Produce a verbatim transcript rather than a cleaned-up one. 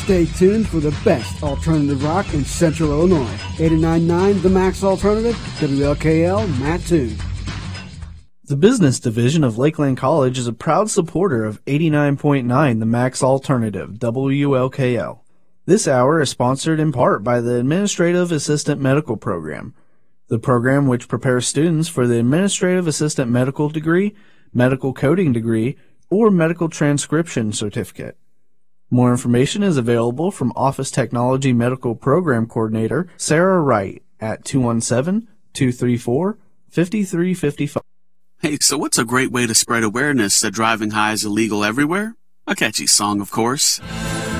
Stay tuned for the best alternative rock in Central Illinois. eighty-nine point nine The Max Alternative, W L K L, Mattoon. The Business Division of Lakeland College is a proud supporter of eighty-nine point nine The Max Alternative, W L K L. This hour is sponsored in part by the Administrative Assistant Medical Program, the program which prepares students for the Administrative Assistant Medical degree, Medical Coding degree, or Medical Transcription certificate. More information is available from Office Technology Medical Program Coordinator Sarah Wright at two one seven, two three four, five three five five. Hey, so what's a great way to spread awareness that driving high is illegal everywhere? A catchy song, of course.